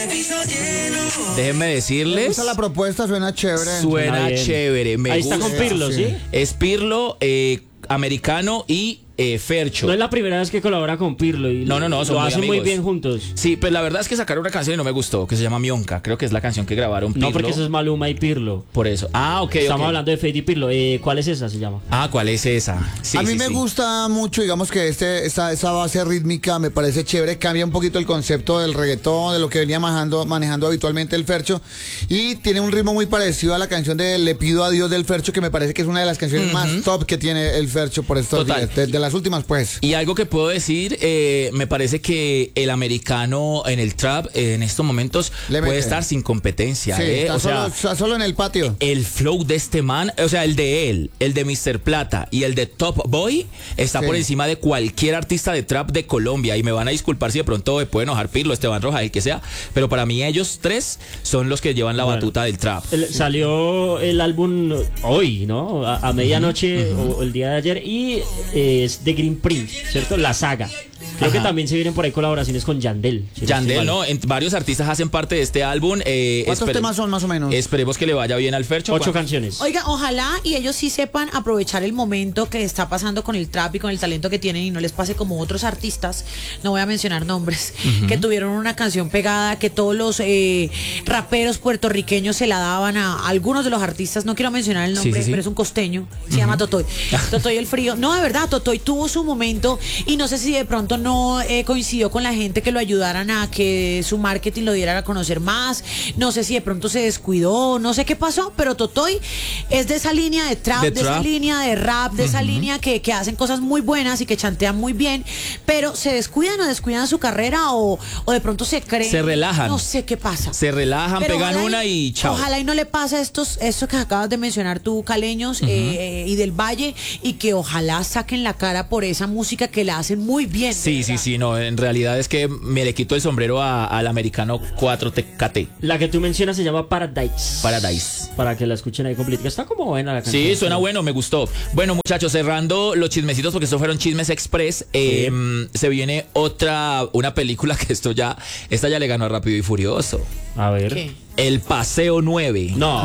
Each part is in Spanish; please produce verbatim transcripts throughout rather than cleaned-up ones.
Déjenme decirles. Esa la propuesta suena chévere. Suena chévere. Me Ahí gusta. está con Pirlo, ¿sí? Es Pirlo, eh, americano y eh, Fercho. No es la primera vez que colabora con Pirlo y No, no, no, son lo muy hacen muy amigos. bien juntos. Sí, pues la verdad es que sacaron una canción y no me gustó, que se llama Mionca. Creo que es la canción que grabaron Pirlo. No, porque eso es Maluma y Pirlo. Por eso. Ah, ok, Estamos ok. hablando de Fade y Pirlo. Eh, ¿Cuál es esa? Se llama. Ah, ¿cuál es esa? Sí, a mí sí, me sí. gusta mucho, digamos que este, esta, esa base rítmica me parece chévere, cambia un poquito el concepto del reggaetón, de lo que venía manejando, manejando habitualmente el Fercho, y tiene un ritmo muy parecido a la canción de Le pido a Dios del Fercho, que me parece que es una de las canciones Ujú. más top que tiene el Fercho por estos Total. días, de, de las últimas pues. Y algo que puedo decir, eh, me parece que el americano en el trap eh, en estos momentos Le puede mete. estar sin competencia. Sí, eh. está, O solo, sea, está solo en el patio. el flow de este man, o sea, el de él, el de mister Plata y el de Top Boy está Sí. por encima de cualquier artista de trap de Colombia. Y me van a disculpar si de pronto me puede enojar Pirlo, Esteban Rojas, el que sea, pero para mí ellos tres son los que llevan la Bueno. batuta del trap. El- salió el álbum hoy, ¿no? A, a medianoche o el día de ayer y eh, es de Green Prince, ¿cierto? La saga. Creo Ajá. que también se vienen por ahí colaboraciones con Yandel. si no Yandel, estoy mal. ¿no? En- varios artistas hacen parte de este álbum. Eh, ¿Cuántos espere- temas son más o menos? Esperemos que le vaya bien al Fercho. Ocho ¿Cuántos? canciones. Oiga, ojalá y ellos sí sepan aprovechar el momento que está pasando con el trap y con el talento que tienen y no les pase como otros artistas, no voy a mencionar nombres, que tuvieron una canción pegada, que todos los eh, raperos puertorriqueños se la daban a algunos de los artistas, no quiero mencionar el nombre, Sí, sí, sí. pero es un costeño, se llama Totoy. Totoy el Frío. No, de verdad, Totoy tuvo su momento y no sé si de pronto no eh, coincidió con la gente que lo ayudaran a que su marketing lo diera a conocer más, no sé si de pronto se descuidó, no sé qué pasó, pero Totoy es de esa línea de trap, De de, esa trap. línea de rap, de esa línea que, que hacen cosas muy buenas y que chantean muy bien, pero se descuidan o descuidan su carrera o, o de pronto se creen. Se relajan. No sé qué pasa. Se relajan, Pero pegan ojalá una y chao. Ojalá y no le pase a estos, esto que acabas de mencionar tú, caleños eh, y del Valle, y que ojalá saquen la cara por esa música que la hacen muy bien. Sí, de sí, verdad. sí, no, en realidad es que me le quito el sombrero a- al americano cuatro T K T, La que tú mencionas se llama Paradise. Paradise. Para que la escuchen ahí completa. Está como buena la canción. Sí, suena bueno, me gustó. Bueno, muchachos, cerrando los chismecitos, porque estos fueron chismes express, eh, se viene otra, una película que esto ya, esta ya le ganó a Rápido y Furioso. A ver. ¿Qué? El Paseo nueve. No.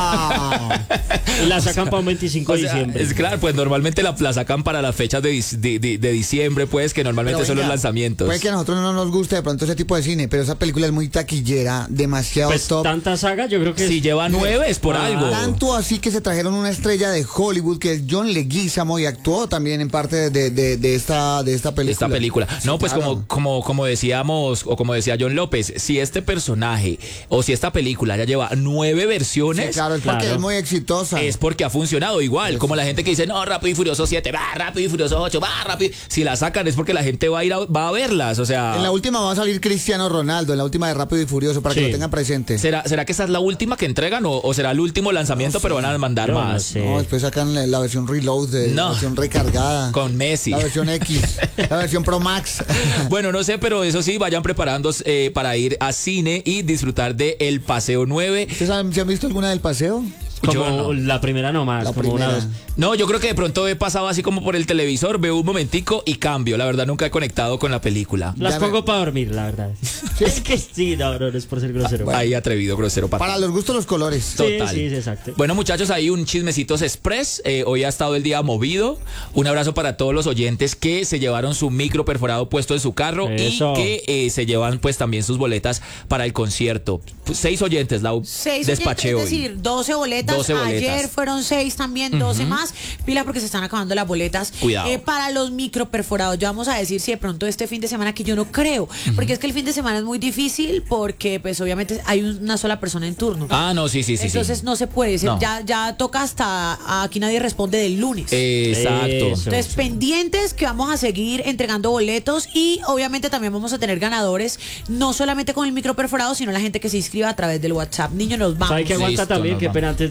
No. Y la sacan para un veinticinco O de sea, diciembre. es claro, pues normalmente la, la sacan para las fechas de, dis- de, de- de diciembre, pues, que normalmente Pero son los venga, lanzamientos. Puede que a nosotros no nos guste de pronto ese tipo de cine, pero esa película es muy taquillera, demasiado Pues top. tanta saga, yo creo que Si es- lleva nueve es por Ah, algo. Tanto así que se trajeron una estrella de Hollywood que es John Leguizamo y actuó también en parte de, de, de esta, de esta película. Esta película. No, pues claro. como, como, como decíamos, o como decía John López, si este personaje o si esta película ya lleva nueve versiones, Sí, claro, es porque Claro. es muy exitosa. es porque ha funcionado igual. Como la gente que dice, no, Rápido y Furioso siete, va, Rápido y Furioso ocho, va, Rápido. Si la sacan es porque la gente va a ir a, va a verlas. O sea, En la última va a salir Cristiano Ronaldo, en la última de Rápido y Furioso, para Sí. que lo tengan presente. ¿será, ¿será que esa es la última que entregan o, o será el último lanzamiento, pero van a mandar Yo no más? sé. No, después sacan la, la versión reload, de, No. la versión recargada. Con Messi. La versión X, la versión Pro Max. Bueno, no sé, pero eso sí, vayan preparándose eh, para ir a cine y disfrutar de El Paseo nueve. ¿Ustedes han, ¿se han visto alguna del paseo? Como Yo no. la primera nomás, La como una primera. dos. No, yo creo que de pronto he pasado así como por el televisor, veo un momentico y cambio. La verdad nunca he conectado con la película. Las Ya me- pongo para dormir, la verdad. Es que sí, no, no, no es por ser grosero. Ahí atrevido, grosero. Pato. Para los gustos, los colores. Sí, total. sí, sí, exacto. Bueno, muchachos, ahí un chismecitos express. Eh, hoy ha estado el día movido. Un abrazo para todos los oyentes que se llevaron su micro perforado puesto en su carro Eso. y que eh, se llevan pues también sus boletas para el concierto. Pues, seis oyentes, la Seis despaché oyentes, hoy. es decir, doce boletas. doce boletas. Ayer fueron seis también, doce más. Pila porque se están acabando las boletas. Cuidado. Eh, para los micro perforados, ya vamos a decir si de pronto este fin de semana, que yo no creo, porque es que el fin de semana es muy difícil porque pues obviamente hay una sola persona en turno. Ah, no, sí, sí, sí. Entonces sí. no se puede, se- No. ya, ya toca hasta, aquí nadie responde del lunes. Exacto. Eso. Entonces, pendientes que vamos a seguir entregando boletos y obviamente también vamos a tener ganadores, no solamente con el micro perforado, sino la gente que se inscriba a través del WhatsApp. Niño, nos vamos. ¿Sabe qué aguanta Listo, también? nos Qué vamos. pena antes de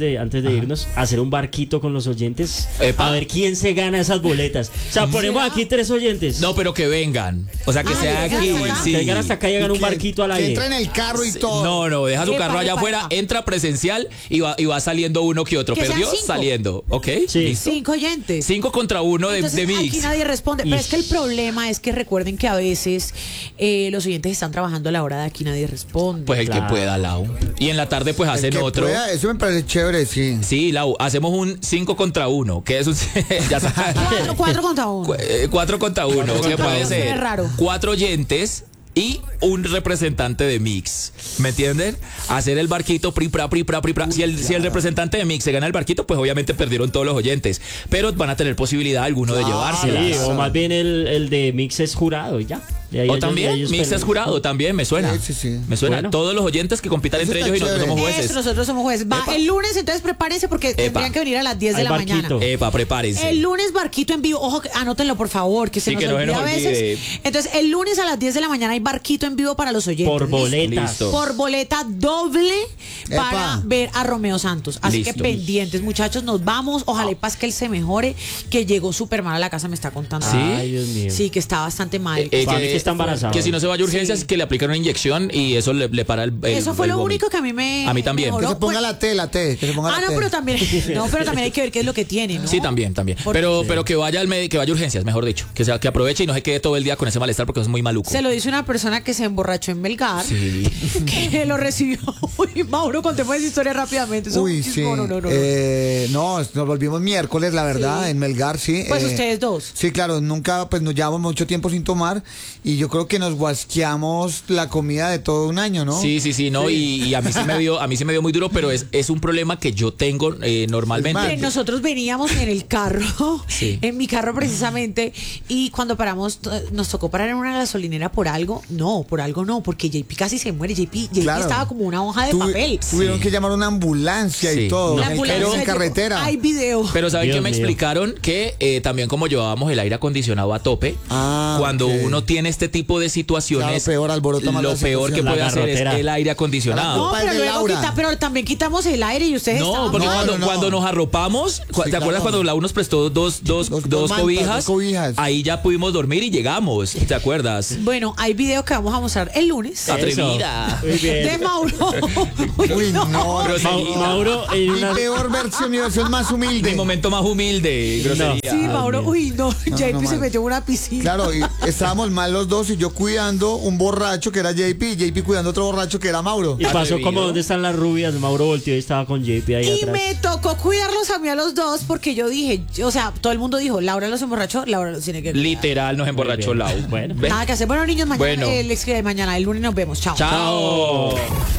de antes de irnos, hacer un barquito con los oyentes. Epa. A ver quién se gana esas boletas. O sea, ponemos aquí tres oyentes. No, pero que vengan. O sea, que Ah, sea vengan aquí. hasta acá. Sí. Que vengan hasta acá y hagan un Que- barquito al que aire. entra en el carro y todo. No, no, deja su Epa, carro allá epa, afuera, epa. entra presencial y va, y va saliendo uno que otro. Que sean ¿Perdió? cinco. Saliendo. ¿Ok? Sí. ¿Listo? Cinco oyentes. Cinco contra uno de, Entonces, de Mix. aquí nadie responde. Pero es que el problema es que recuerden que a veces eh, los oyentes están trabajando a la hora de aquí nadie responde. Pues el Claro. que pueda, Lau. Y en la tarde, pues El hacen que otro. pueda, eso me parece chévere, sí. Sí, Lau, hacemos un cinco contra uno, que es un... ya sabes. cuatro, cuatro contra uno. Cu- eh, Cuatro contra uno, Cuatro que contra puede uno. ser Es raro. cuatro oyentes y un representante de Mix. ¿Me entienden? Hacer el barquito, pri, pra, pri, pra, pri, pra. Si el, si el representante de Mix se gana el barquito, pues obviamente perdieron todos los oyentes. Pero van a tener posibilidad alguno de Sí, llevársela. o más bien el, el de Mix es jurado y ya. Y ahí O ellos- también, ellos Mix pelean. es jurado, también me suena. Sí, sí, sí. Me suena. Bueno. Todos los oyentes que compitan Eso entre está ellos y nosotros chévere. somos Eso, jueces. nosotros somos jueces. Va Epa. el lunes, entonces prepárense porque tendrían que venir a las diez de Hay la barquito. mañana. Epa, prepárense. El lunes barquito en vivo, ojo, que- anótenlo por favor, que se Sí, nos que no se olvida nos a veces. olvide. Entonces, el lunes a las diez de la mañana hay barquito en vivo para los oyentes. Por boletas. Listo. Por boleta doble para Epa. ver a Romeo Santos. Así Listo. que pendientes, muchachos, nos vamos. Ojalá y Pascal se mejore, que llegó súper mal a la casa, me está contando. ¿Sí? Ay, Dios mío. Sí, que está bastante mal. Eh, eh, Para mí que está embarazada. Que si no se vaya a urgencias, Sí. que le aplican una inyección y eso le, le para el, el- Eso fue el lo vómito. único que a mí me. A mí también. mejoró. Que se ponga Pues- la T, la T, que se ponga Ah, la no, T. pero también, no, pero también hay que ver qué es lo que tiene, ¿no? Sí, también, también. Porque- Pero, pero que vaya al médico, que vaya a urgencias, mejor dicho. Que sea, que aproveche y no se quede todo el día con ese malestar porque eso es muy maluco. Se lo dice una persona que se emborrachó en Melgar, Sí. que lo recibió. Uy, Mauro, contemos esa historia rápidamente. Eso- Uy, sí. No, no, no, no. Eh, no, nos volvimos miércoles, la verdad, Sí. en Melgar, sí. Pues eh, ustedes dos. Sí, claro, nunca, pues nos llevamos mucho tiempo sin tomar y yo creo que nos guasqueamos la comida de todo un año, ¿no? Sí, sí, sí, no, Y, y a mí sí me dio, a mí sí me dio muy duro, pero es, es un problema que yo tengo eh, normalmente. Mire, nosotros veníamos en el carro, Sí. en mi carro precisamente, y cuando paramos, eh, nos tocó parar en una gasolinera por algo. No, por algo no, porque J P casi se muere. J P, J P Claro. estaba como una hoja de Tuvi- papel. Tuvieron Sí. que llamar a una ambulancia Sí. y todo, No. La en, el- ambulancia en llegó. carretera. Hay video. Pero ¿saben Dios qué me mío. explicaron? Que eh, también como llevábamos el aire acondicionado a tope, Ah, cuando ok. uno tiene este tipo de situaciones, Claro, peor, alborota más lo la peor que situación. puede La hacer es garrotera. el aire acondicionado. No, culpa es pero de luego Laura. quita, pero también quitamos el aire y ustedes No, estaban porque No, cuando, no, no. cuando nos arropamos, cu- ¿te claro. acuerdas cuando Lau nos prestó dos, dos, Dos- dos, dos mantas, cobijas? dos cobijas. Ahí ya pudimos dormir y llegamos, ¿te acuerdas? Bueno, hay video que vamos a mostrar el lunes. Atrevida. Muy bien. De Mauro. Uy, Uy, no. Ma- Mauro en Mi una... peor versión, mi versión más humilde. Mi momento más humilde, grosería. Sí, Mauro. Uy, no. J P no, se mal. metió en una piscina. Claro, y estábamos mal los dos y yo cuidando un borracho que era J P y J P cuidando otro borracho que era Mauro. Y pasó Atrevido. como ¿dónde están las rubias? Mauro volteó y estaba con J P ahí Y atrás. me tocó cuidarlos a mí a los dos porque yo dije, o sea, todo el mundo dijo, Laura los emborrachó, Laura los tiene que cuidar. Literal nos emborrachó bien. Lau. Bueno. ¿Ves? Nada que hacer. Bueno, niños, mañana Bueno. eh, les escribe mañana, el lunes nos vemos. Chao. Chao.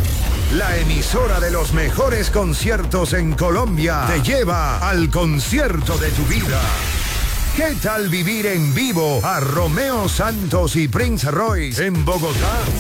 La emisora de los mejores conciertos en Colombia te lleva al concierto de tu vida. ¿Qué tal vivir en vivo a Romeo Santos y Prince Royce en Bogotá?